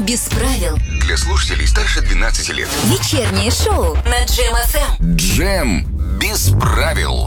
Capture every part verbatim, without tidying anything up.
Джем без правил. Для слушателей старше двенадцати лет. Вечернее шоу на Джем эф эм. Джем без правил.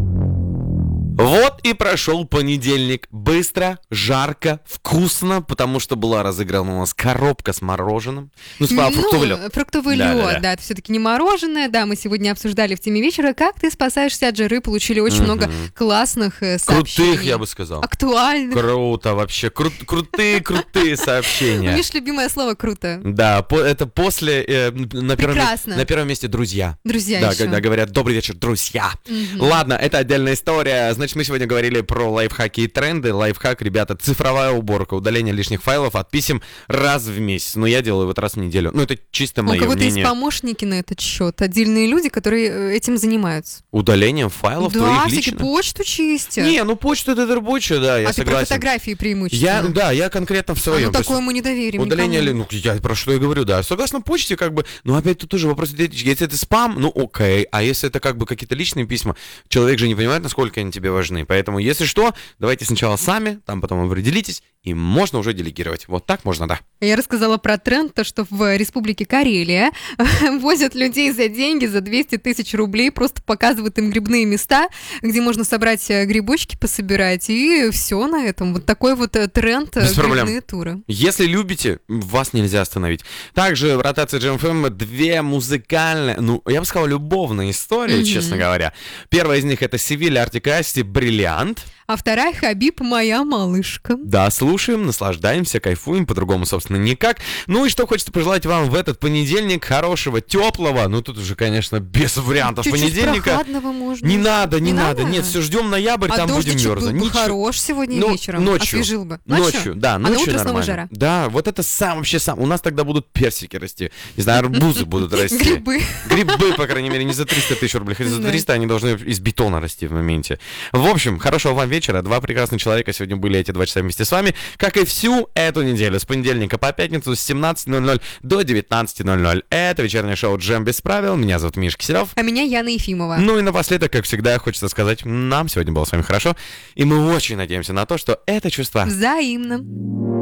Вот и прошел понедельник. Быстро, жарко, вкусно, потому что была разыграна у нас коробка с мороженым. Ну, с Ну, фруктовый лед. фруктовый Да, лед, да, да. да, это все-таки не мороженое. Да, мы сегодня обсуждали в теме вечера, как ты спасаешься от жары. Получили очень много классных э, сообщений. Крутых, я бы сказал. Актуальных. Круто вообще. Кру- крутые, крутые У сообщения. Миш, любимое слово «круто». Да, по- это после, э, на, первом, ме- Прекрасно. на первом месте друзья. Друзья Да, еще. когда говорят «добрый вечер, друзья». Ладно, это отдельная история. Значит, мы сегодня говорили про лайфхаки и тренды. Лайфхак, ребята, цифровая уборка, удаление лишних файлов от писем раз в месяц. Ну, я делаю вот раз в неделю. Ну, это чисто У мое кого-то мнение. есть помощники на этот счет, отдельные люди, которые э, этим занимаются. Удалением файлов Да, твоих всякие лично? почту чистят. Не, ну почта это рабочая, да, я а ты про согласен. фотографии преимущественно. Я, да, я конкретно в А своем. ну То есть такое мы не доверим удаление, ли- никому. ну, я про что я говорю, да. Согласно почте, как бы, ну, опять тут тоже вопрос этический. Если это спам, ну, окей. А если это как бы какие-то личные письма, человек же не понимает, насколько они тебе важны. Поэтому, если что, давайте сначала сами, там потом определитесь, и можно уже делегировать. Вот так можно, да. Я рассказала про тренд, то, что в Республике Карелия возят людей за деньги, за двести тысяч рублей, просто показывают им грибные места, где можно собрать э, грибочки, пособирать, и все на этом. Вот такой вот э, тренд, э, Без проблем. грибные туры. Если любите, вас нельзя остановить. Также в ротации джи эм эф эм две музыкальные, ну, я бы сказал, любовные истории, Мгм. честно говоря. Первая из них — это Севиль, Артик и Асти, «Бриллиант». А вторая — Хабиб, моя малышка. Да, слушаем, наслаждаемся, кайфуем, по-другому, собственно, никак. Ну и что хочется пожелать вам в этот понедельник? Хорошего, теплого, ну тут уже, конечно, без вариантов Чуть-чуть понедельника. прохладного можно. Не надо, не, Не надо. надо? Нет, все, ждем ноябрь, А там будем дождичек был мерзнуть. бы Ничего. хорош сегодня Ну, вечером. ночью. Освежил бы. Ночью, да, а на ночью утро снова нормально. жара. Да, вот это сам вообще сам. У нас тогда будут персики расти. Не знаю, арбузы будут расти. Грибы. Грибы, по крайней мере, не за триста тысяч рублей, хотя за Да. триста они должны из бетона расти в моменте. В общем, хорошего вам вечера. Два прекрасных человека сегодня были эти два часа вместе с вами, как и всю эту неделю, с понедельника по пятницу с семнадцати ноль-ноль до девятнадцати ноль-ноль. Это вечернее шоу «Джем без правил». Меня зовут Миша Киселев. А меня Яна Ефимова. Ну и напоследок, как всегда, хочется сказать, нам сегодня было с вами хорошо, и мы очень надеемся на то, что это чувство Взаимно.